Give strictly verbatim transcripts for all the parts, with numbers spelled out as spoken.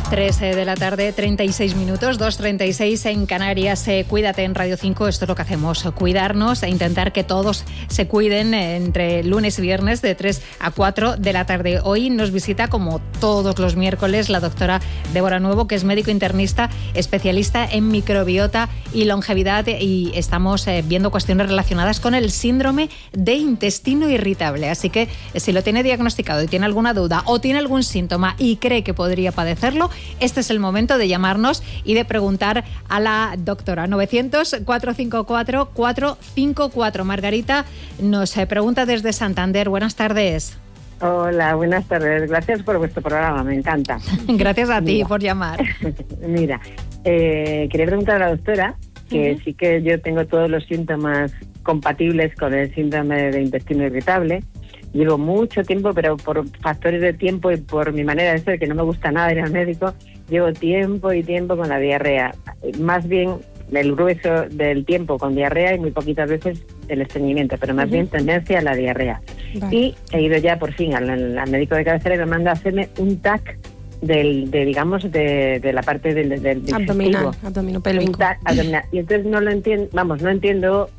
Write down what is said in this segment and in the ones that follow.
tres de la tarde, treinta y seis minutos, dos treinta y seis en Canarias. Eh, cuídate en Radio cinco, esto es lo que hacemos, cuidarnos e intentar que todos se cuiden entre lunes y viernes de tres a cuatro de la tarde. Hoy nos visita, como todos los miércoles, la doctora Débora Nuevo, que es médico internista, especialista en microbiota y longevidad, y estamos eh, viendo cuestiones relacionadas con el síndrome de intestino irritable. Así que eh, si lo tiene diagnosticado y tiene alguna duda o tiene algún síntoma y cree que podría padecerlo, este es el momento de llamarnos y de preguntar a la doctora. novecientos, cuatrocientos cincuenta y cuatro, cuatrocientos cincuenta y cuatro. Margarita nos pregunta desde Santander. Buenas tardes. Hola, buenas tardes. Gracias por vuestro programa, me encanta. Gracias a ti Mira. por llamar. Mira, eh, quería preguntar a la doctora que Uh-huh. sí que yo tengo todos los síntomas compatibles con el síndrome de intestino irritable. Llevo mucho tiempo, pero por factores de tiempo y por mi manera de ser, que no me gusta nada ir al médico, llevo tiempo y tiempo con la diarrea. Más bien el grueso del tiempo con diarrea y muy poquitas veces el estreñimiento, pero más uh-huh. bien tendencia a la diarrea. Vale. Y he ido ya por fin al, al médico de cabecera y me manda a hacerme un T A C del, de digamos, de, de la parte del, del abdominal, abdominopélvico. Un T A C abdominal. Y entonces no lo entiendo, vamos, no entiendo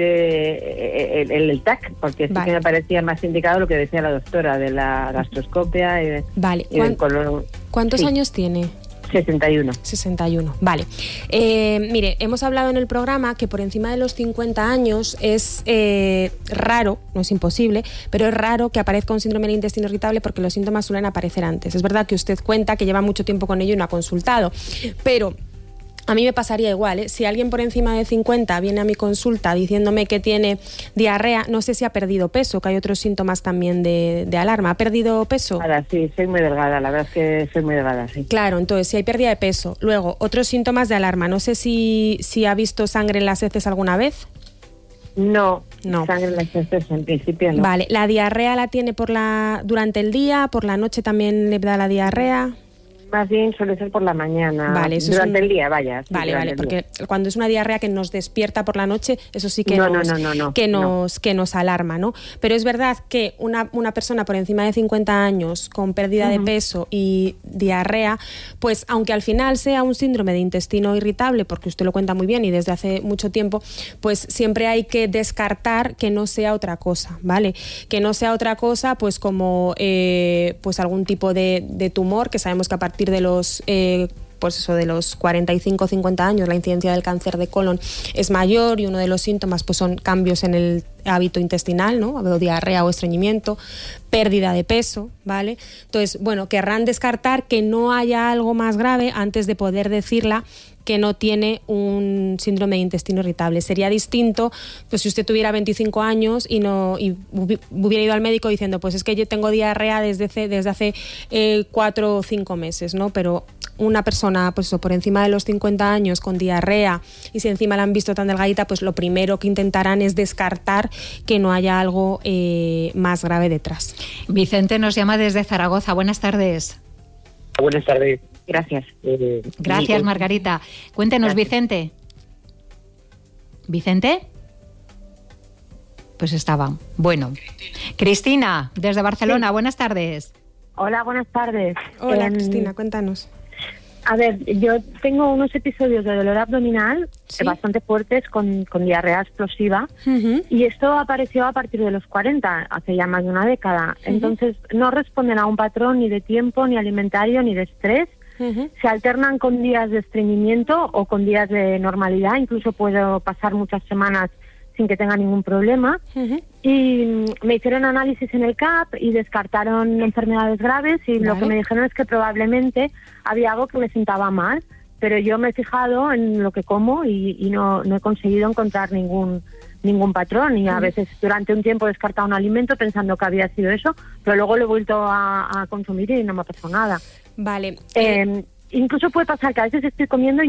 este el, el, el T A C, porque sí vale. que me parecía más indicado lo que decía la doctora de la gastroscopia y de, vale. y del colon. ¿Cuántos sí. años tiene? sesenta y uno. sesenta y uno, vale. Eh, mire, hemos hablado en el programa que por encima de los cincuenta años es eh, raro, no es imposible, pero es raro que aparezca un síndrome del intestino irritable porque los síntomas suelen aparecer antes. Es verdad que usted cuenta que lleva mucho tiempo con ello y no ha consultado, pero a mí me pasaría igual, ¿eh? Si alguien por encima de cincuenta viene a mi consulta diciéndome que tiene diarrea, no sé si ha perdido peso, que hay otros síntomas también de, de alarma. ¿Ha perdido peso? Ahora sí, soy muy delgada, la verdad es que soy muy delgada, sí. Claro, entonces si hay pérdida de peso. Luego, otros síntomas de alarma. No sé si, si ha visto sangre en las heces alguna vez. No, no, sangre en las heces en principio no. Vale, ¿la diarrea la tiene por la durante el día? ¿Por la noche también le da la diarrea? Más bien suele ser por la mañana, vale, eso durante es un... el día, vaya. Sí, vale, vale, porque día. Cuando es una diarrea que nos despierta por la noche, eso sí que, no, nos, no, no, no, no, que, nos, no. que nos alarma, ¿no? Pero es verdad que una, una persona por encima de cincuenta años con pérdida uh-huh. de peso y diarrea, pues aunque al final sea un síndrome de intestino irritable, porque usted lo cuenta muy bien y desde hace mucho tiempo, pues siempre hay que descartar que no sea otra cosa, ¿vale? Que no sea otra cosa, pues como eh, pues algún tipo de, de tumor, que sabemos que a partir de los... Eh, pues eso, de los cuarenta y cinco a cincuenta años la incidencia del cáncer de colon es mayor y uno de los síntomas pues son cambios en el hábito intestinal, ¿no? O diarrea o estreñimiento, pérdida de peso, ¿vale? Entonces, bueno, querrán descartar que no haya algo más grave antes de poder decirla que no tiene un síndrome de intestino irritable. Sería distinto pues si usted tuviera veinticinco años y no y hubiera ido al médico diciendo pues es que yo tengo diarrea desde hace, desde hace eh, cuatro o cinco meses, ¿no? Pero una persona pues por encima de los cincuenta años con diarrea y si encima la han visto tan delgadita, pues lo primero que intentarán es descartar que no haya algo eh, más grave detrás. Vicente nos llama desde Zaragoza. Buenas tardes. Buenas tardes. Gracias. Eh, Gracias, Margarita. Cuéntenos, Gracias. Vicente. ¿Vicente? Pues estaba. Bueno. Cristina, desde Barcelona. Sí. Buenas tardes. Hola, buenas tardes. Hola, eh, Cristina, cuéntanos. A ver, yo tengo unos episodios de dolor abdominal ¿Sí? bastante fuertes con, con diarrea explosiva uh-huh. y esto apareció a partir de los cuarenta, hace ya más de una década. Uh-huh. Entonces no responden a un patrón ni de tiempo, ni alimentario, ni de estrés. Uh-huh. Se alternan con días de estreñimiento o con días de normalidad. Incluso puedo pasar muchas semanas sin que tenga ningún problema. Uh-huh. Y me hicieron análisis en el C A P y descartaron enfermedades graves y vale. Lo que me dijeron es que probablemente había algo que me sentaba mal, pero yo me he fijado en lo que como y, y no, no he conseguido encontrar ningún ningún patrón y a uh-huh. veces durante un tiempo he descartado un alimento pensando que había sido eso, pero luego lo he vuelto a, a consumir y no me ha pasado nada. Vale. Eh, incluso puede pasar que a veces estoy comiendo y